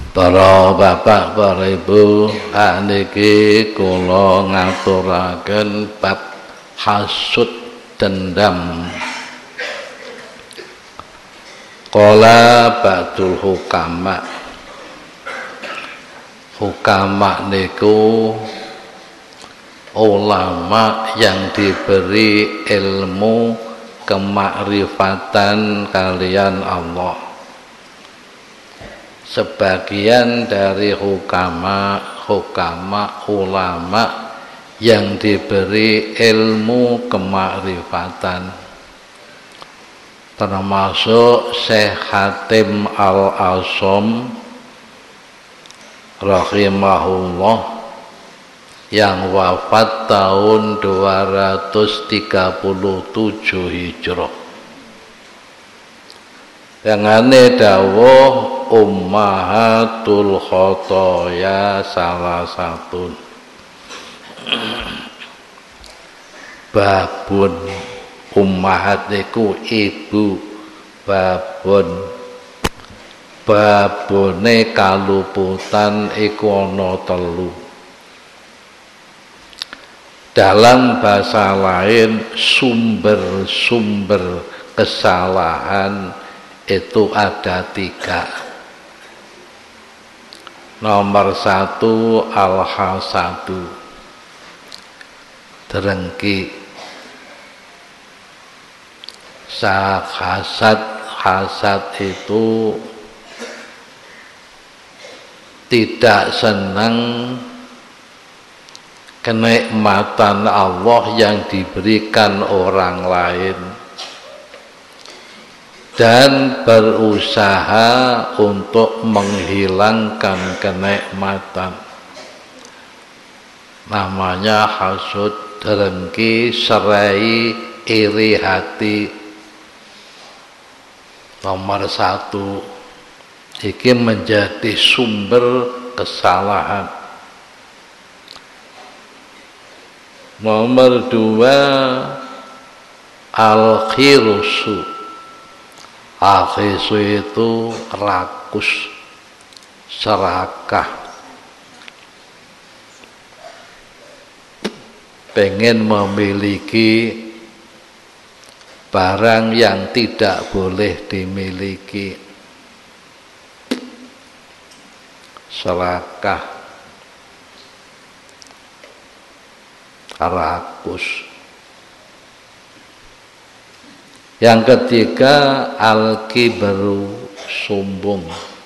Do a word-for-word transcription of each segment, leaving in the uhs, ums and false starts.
Para bapak, para ibu, niki kula ngaturaken bab hasud dendam. Qala ba'dul hukama. Hukama niku ulama yang diberi ilmu kemakrifatan kalian Allah. Sebagian dari hukama, hukama ulama yang diberi ilmu kemakrifatan, termasuk Syekh Hatim Al-Asom rahimahullah yang wafat tahun dua ratus tiga puluh tujuh Hijrah. Dengane dawuh Ummahatul Khotoya salah satu babun. Ummahat niku ibu, babun babone kaluputan iku ana telu. Dalam bahasa lain sumber-sumber kesalahan itu ada tiga. Nomor satu al-hasadu, derengki. Sa hasad, hasad itu tidak senang kenikmatan Allah yang diberikan orang lain dan berusaha untuk menghilangkan kenikmatan. Namanya hasud, derengki, serai, iri hati. Nomor satu, ini menjadi sumber kesalahan. Nomor dua, al-khirsu. Al-khirsu itu rakus, serakah, pengen memiliki barang yang tidak boleh dimiliki. Serakah, rakus. Yang ketiga al-kibru, sombong.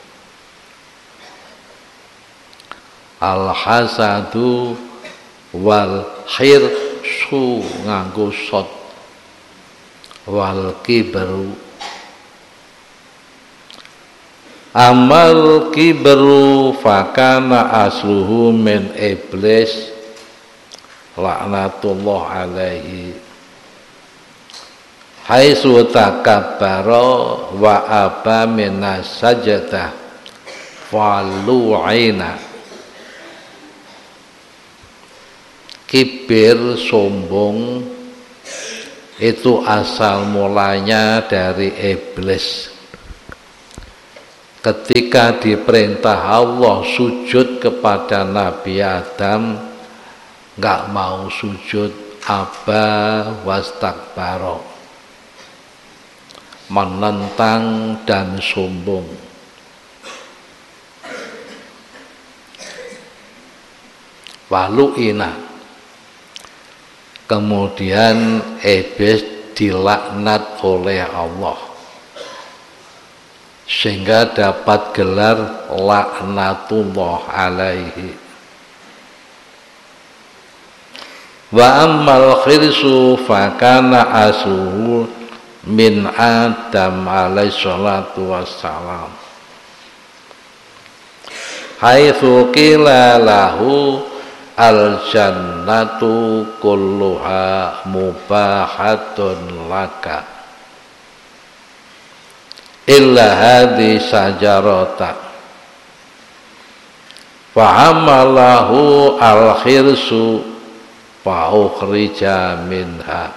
Al-hasadu wal khirsu nganggo sod, wal kibru. Amal kibru fakana asluhu min iblis laknatullah alaihi. Haitsu takabbara wa aba minas sajadah falu'ina. Kibir, sombong itu asal mulanya dari iblis. Ketika diperintah Allah sujud kepada Nabi Adam, enggak mau sujud, aba wastakbara, menentang dan sombong. Walu'ina, kemudian iblis dilaknat oleh Allah sehingga dapat gelar laknatullah alaihi. Wa ammal khirsu fakana asluhu min Adam alaihi salatu wassalam, haitsu qila lahu al jannatu kulluha mubahatun laka illa hadhi sajarata fa'amalahu al khirsu fa ukhrija minha.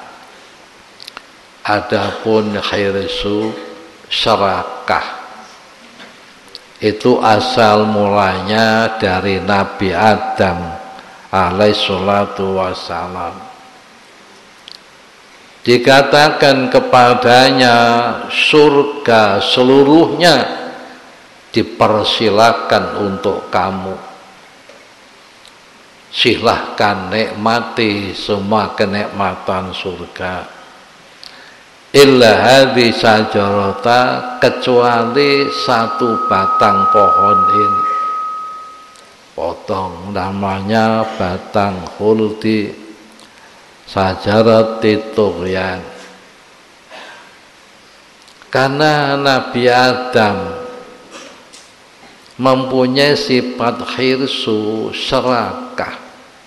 Adapun khirsu serakah itu asal mulanya dari Nabi Adam alaihi salatu wassalam. Dikatakan kepadanya surga seluruhnya dipersilakan untuk kamu. Silahkan nikmati semua kenikmatan surga. Illa hadhi sajarata, kecuali satu batang pohon ini. Potong namanya batang khuldi, sajarati tughyan. Karena Nabi Adam mempunyai sifat khirsu, serakah,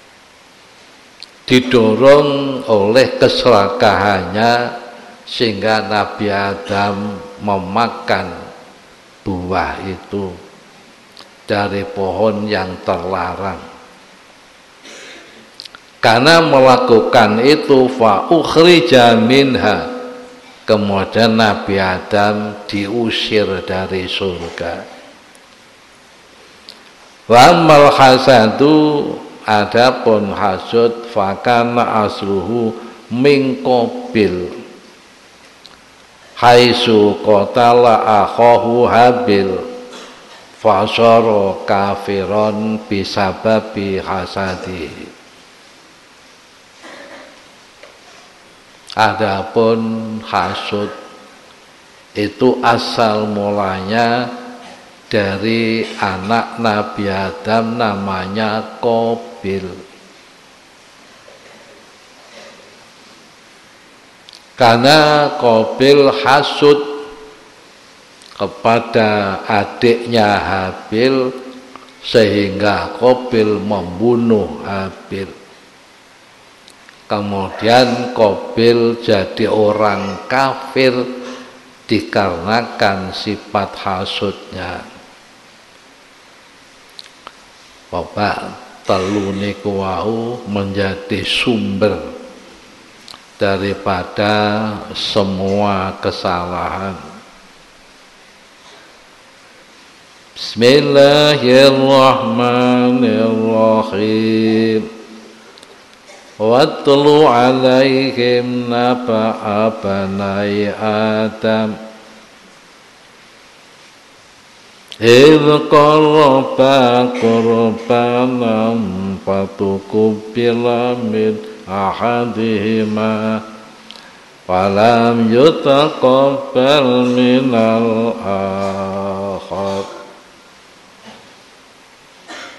didorong oleh keserakahannya sehingga Nabi Adam memakan buah itu dari pohon yang terlarang. Karena melakukan itu fa ukhrija minha, kemudian Nabi Adam diusir dari surga. Wa amal hasadu, adapun hasud, fakana asluhu min qabil haitsu qatala akhahu Habil fasara kafiron bisababi hasadihi. Adapun hasud itu asal mulanya dari anak Nabi Adam namanya Qabil. Karena Qabil hasud kepada adiknya Habil sehingga Qabil membunuh Habil. Kemudian Qabil jadi orang kafir dikarenakan sifat hasudnya. Bapak telu niku wau menjadi sumber daripada semua kesalahan. Bismillahirrahmanirrahim. Watlu alaihim naba'a banai Adam idh qarraba qurbanan fatukubbila min ahadihima walam yutaqabbal minal